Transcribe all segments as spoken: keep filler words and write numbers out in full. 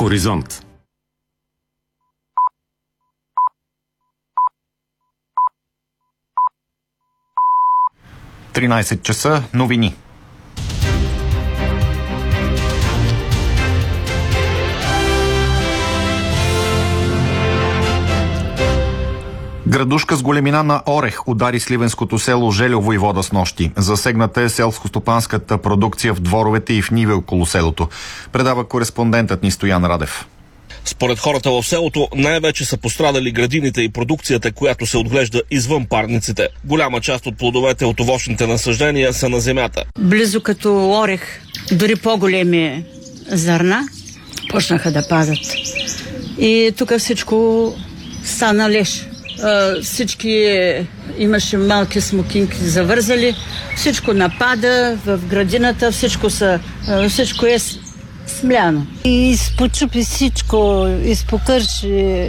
Хоризонт. тринайсет часа, новини. Градушка с големина на орех удари сливенското село Желю, войвода, с нощи. Засегната е селскостопанската продукция в дворовете и в ниви около селото. Предава кореспондентът ни Стоян Радев. Според хората в селото най-вече са пострадали градините и продукцията, която се отглежда извън парниците. Голяма част от плодовете от овощните насаждения са на земята. Близо като орех, дори по-големи зърна, почнаха да падат. И тук всичко стана леш. Всички имаше малки смокинки завързали, всичко напада в градината, всичко, са, всичко е смляно. И изпочупи всичко, изпокърши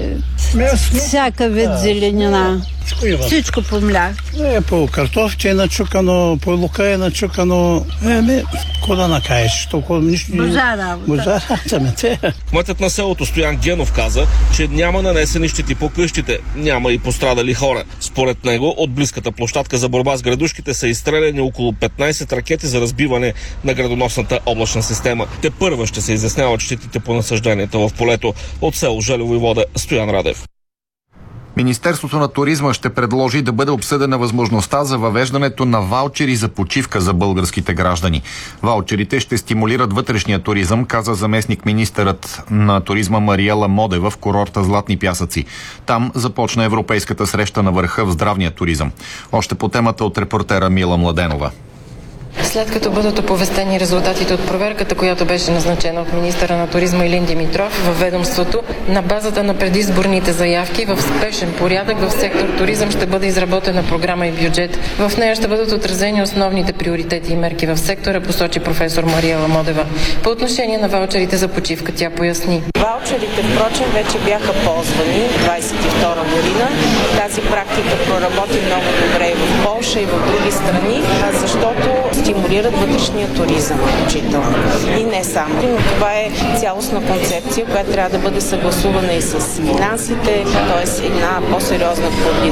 всяка вид зеленина. Всичко помля. Е, по картофче е начукано, по лука е начукано. Еми, какво да накаеш? Толкова нищо не... Божа работа. Божа работа. Кметът на селото Стоян Генов каза, че няма нанесени щети по къщите, няма и пострадали хора. Според него, от близката площадка за борба с градушките са изстреляни около петнайсет ракети за разбиване на градоносната облачна система. Те първа ще се изясняват щетите по насъжденията в полето. От село Желю, войвода, Стоян Радев. Министерството на туризма ще предложи да бъде обсъдена възможността за въвеждането на ваучери за почивка за българските граждани. Ваучерите ще стимулират вътрешния туризъм, каза заместник-министърът на туризма Мариела Модева в курорта Златни пясъци. Там започна европейската среща на върха в здравния туризъм. Още по темата от репортера Мила Младенова. След като бъдат оповестени резултатите от проверката, която беше назначена от министъра на туризма Илин Димитров във ведомството, на базата на предизборните заявки в спешен порядък в сектор туризъм ще бъде изработена програма и бюджет. В нея ще бъдат отразени основните приоритети и мерки в сектора, посочи професор Мариела Модева. По отношение на ваучерите за почивка тя поясни. Ваучерите, впрочем, вече бяха ползвани двайсет и втора година. Тази практика проработи много добре и в Полша, и в други страни, защото стимулират вътрешния туризъм, включително. И не само. Но това е цялостна концепция, която трябва да бъде съгласувана и с финансите, т.е. една по-сериозна координация